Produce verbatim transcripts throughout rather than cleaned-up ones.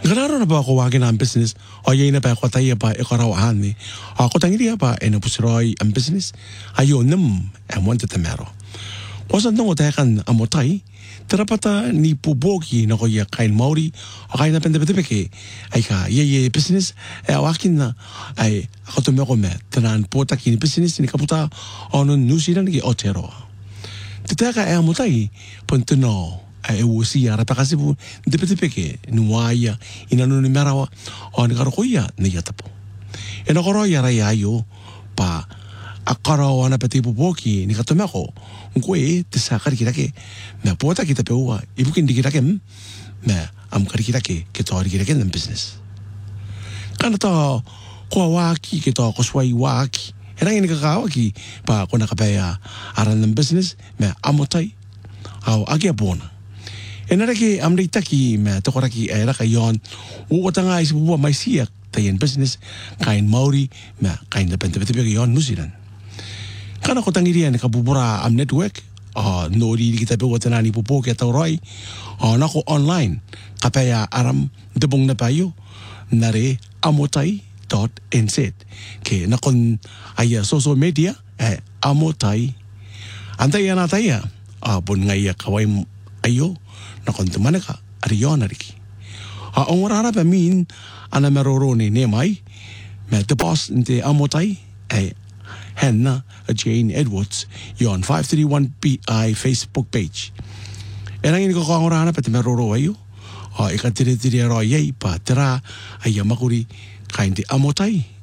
Nakalaro na ba ako wagin ang business o yay na ba ako tayo ba ikarawahan ni ako tangiri ba e na pusiroy ang business ayo nam ang wanta tamero. Wasan nung otakan amotay terapata ni pubogi na ko ya kain Maori o kain na pendepetepeke ay ka yay business e awakin na ay ako tumeko me tanan pota kini business ni kaputa ono New Zealand ki Otero. Titaka e amotay punto no e usi ara pa kasi bu depetepeke nuaya inano ni merawa o ni karokoya ni yatapo e no koroya ra yayo pa akarawa na pati pupoki ni katomeko ngwe tisakar kirake me pota kita pewa ibukin dikirake me am karikirake kita kirake ng business kana to ko waki kita ko swai waki era ni kakawaki pa ko nakapaya aran ng business me amotai au agia bona. E nara ke amri taki me tokora ki era ka yon o tanga is buwa mai siak tayen business kain Maori me kain depende-depende ke yon New Zealand. Kana ko tangirian ka bubura am network ah no di kita be watana ni popo ke tawroi ah nako online kapaya aram debong na payo nare amotai dot n z ke nakon aya social media eh amotai antay na taya ah bon ngaya kawai ayo na kontumana ka ariyon ariki. A ongorara pa min ana merorone ne mai me the boss nte amotai ay henna Jane Edwards yon five thirty-one P I Facebook page. Erang ini ko ongorara pa te meroro ayo a ikatire tire ro yei pa tera ay makuri kainte amotai.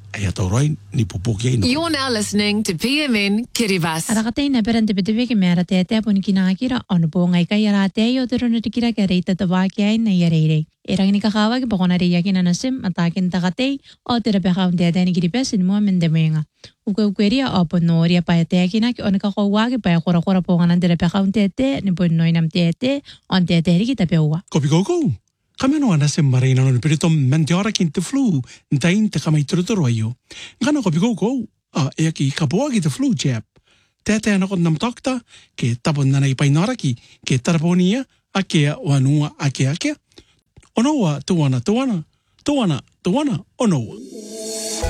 You're now listening to P M N Kiribati. Arakatay na perante betebe ke mera tete pun kinakira ono po ngai kay yarate yo tero na tikira ke reita tawakiay na yarere. Erang ni kakawa ke pokona ri yakin anasim atakin takatay o tera pekaun tete ni kiripesin mo mendemenga. Uke ukeria o ponoria pa tete kina ke ono kakawa ke pa kora kora pokona tera pekaun tete ni pon noinam tete on tete ri kita pewa. Kopi koko. Kami no ana se marina no perito mendiora kinte flu ntain te kama itrotoro ayo ngana ko bigo ko a e ki kapoa ki te flu jab tete na ko nam takta ke tapon na ipai noraki ke tarponia akea wanua akea akea ono wa tuana tuana tuana tuana ono